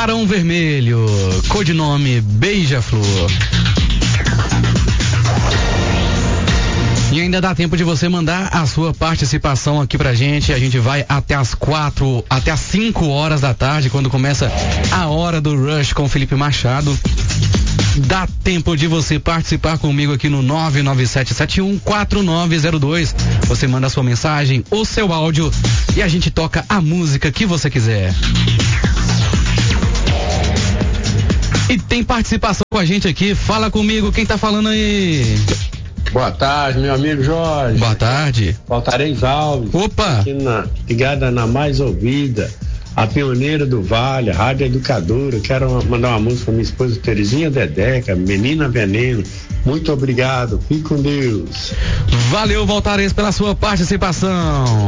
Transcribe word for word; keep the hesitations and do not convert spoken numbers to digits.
Barão Vermelho, codinome Beija-Flor. E ainda dá tempo de você mandar a sua participação aqui pra gente. A gente vai até as quatro, até as cinco horas da tarde, quando começa a hora do Rush com Felipe Machado. Dá tempo de você participar comigo aqui no nove nove sete sete um quatro nove zero dois. Você manda a sua mensagem, o seu áudio e a gente toca a música que você quiser. E tem participação com a gente aqui. Fala comigo, quem tá falando aí? Boa tarde, meu amigo Jorge. Boa tarde. Valtarez Alves. Opa! Aqui na, ligada na mais ouvida, a pioneira do Vale, a rádio educadora. Quero mandar uma música pra minha esposa Terezinha Dedeca, Menina Veneno. Muito obrigado, fique com Deus. Valeu, Valtarez, pela sua participação.